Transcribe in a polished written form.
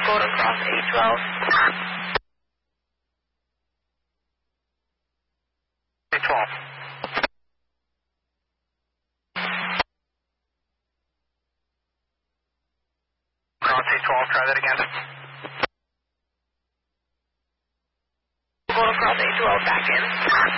Go to cross A12. A12. Cross A12, try that again. Go to cross A12, back in.